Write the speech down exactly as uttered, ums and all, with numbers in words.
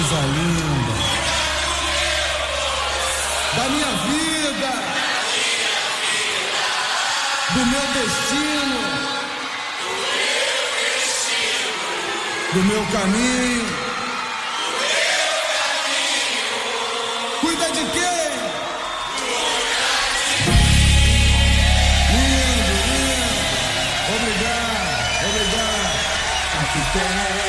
coisa linda. Da minha vida, do meu destino, do meu caminho. Cuida de quem?